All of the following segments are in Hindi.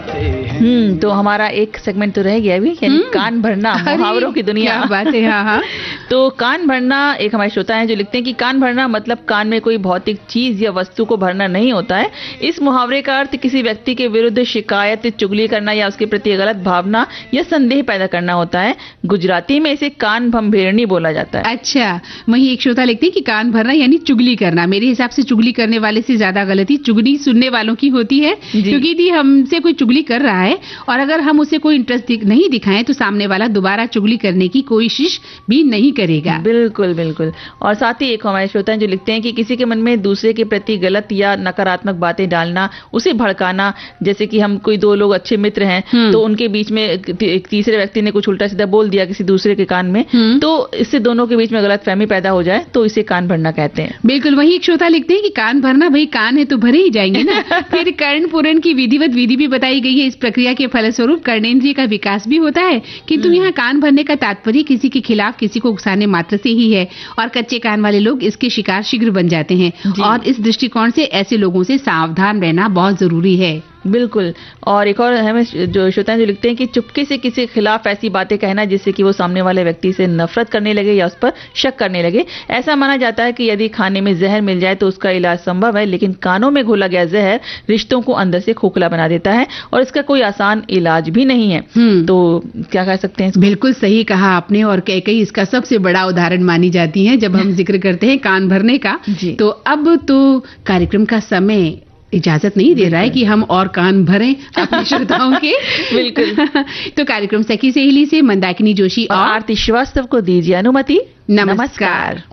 तो हमारा एक सेगमेंट तो रह गया अभी, यानी कान भरना, मुहावरों की दुनिया। क्या बात है। हाँ हाँ। तो कान भरना, एक हमारे श्रोता हैं जो लिखते हैं कि कान भरना मतलब कान में कोई भौतिक चीज या वस्तु को भरना नहीं होता है। इस मुहावरे का अर्थ किसी व्यक्ति के विरुद्ध शिकायत, चुगली करना या उसके प्रति गलत भावना या संदेह पैदा करना होता है। गुजराती में इसे कान भंभेरनी बोला जाता है। अच्छा, वही एक श्रोता लिखते हैं कि कान भरना यानी चुगली करना। मेरे हिसाब से चुगली करने वाले से ज्यादा गलती चुगली सुनने वालों की होती है, क्योंकि यदि हमसे कोई चुगली कर रहा है और अगर हम उसे कोई इंटरेस्ट नहीं दिखाएं तो सामने वाला दोबारा चुगली करने की कोशिश भी नहीं करेगा। बिल्कुल बिल्कुल। और साथ ही एक हमारे श्रोता जो लिखते हैं कि किसी के मन में दूसरे के प्रति गलत या नकारात्मक बातें डालना, उसे भड़काना, जैसे कि हम कोई दो लोग अच्छे मित्र हैं तो उनके बीच में एक तीसरे व्यक्ति ने कुछ उल्टा सीधा बोल दिया किसी दूसरे के कान में, तो इससे दोनों के बीच में गलतफहमी पैदा हो जाए तो इसे कान भरना कहते हैं। बिल्कुल, वही एक श्रोता लिखते हैं कि कान भरना, भाई कान है तो भरे ही जाएंगे ना। फिर कर्ण पूरण की विधिवत विधि भी बताई गई है। इस प्रक्रिया के फलस्वरूप कर्णेंद्रिय का विकास भी होता है, किंतु यहाँ कान भरने का तात्पर्य किसी के खिलाफ किसी को उकसाने मात्र से ही है, और कच्चे कान वाले लोग इसके शिकार शीघ्र बन जाते हैं। और इस दृष्टिकोण से ऐसे लोगों से सावधान रहना बहुत जरूरी है। बिल्कुल। और एक और हमें जो श्रोता जो लिखते हैं कि चुपके से किसी के खिलाफ ऐसी बातें कहना जिससे कि वो सामने वाले व्यक्ति से नफरत करने लगे या उस पर शक करने लगे। ऐसा माना जाता है कि यदि खाने में जहर मिल जाए तो उसका इलाज संभव है, लेकिन कानों में घोला गया जहर रिश्तों को अंदर से खोखला बना देता है और इसका कोई आसान इलाज भी नहीं है। तो क्या कह सकते हैं? बिल्कुल सही कहा आपने, और कई इसका सबसे बड़ा उदाहरण मानी जाती है जब हम जिक्र करते हैं कान भरने का। तो अब तो कार्यक्रम का समय इजाजत नहीं दे रहा है कि हम और कान भरें अपने श्रोताओं के। बिल्कुल। तो कार्यक्रम सखी सहेली से मंदाकिनी जोशी और आरती श्रीवास्तव को दीजिए अनुमति। नमस्कार।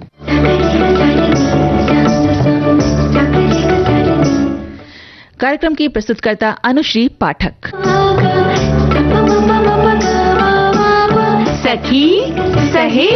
कार्यक्रम की प्रस्तुतकर्ता अनुश्री पाठक। सखी सहेली।